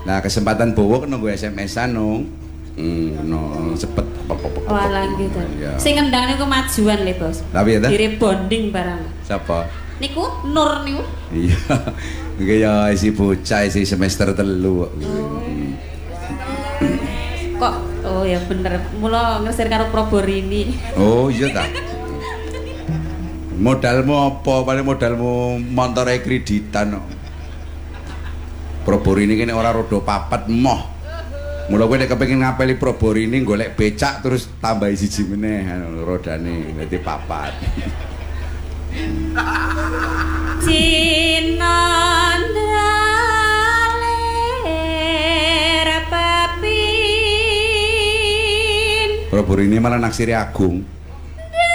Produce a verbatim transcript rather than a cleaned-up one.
Nah, kesempatan bowo kena gue S M S-an nung. Hmm, no, cepet. Walah gitu. Sing ngendang niku kemajuan le, Bos. Tapi ya ta? Kire bonding barang. Siapa? Niku Nur niku. Iya. Iki ya isi bocah isi semester telu kok. Kok oh ya bener. Mula ngersir karo Proborini. Oh, iya ta. Modalmu apa? Paling modalmu montore kreditan kok. Proborini kene ora rodo papat moh. Mula kowe nek kepengin ngapeli Proborini golek becak terus tambahi siji meneh rodane dadi papat. Cinandaler papin. Proborini malah naksiri Agung.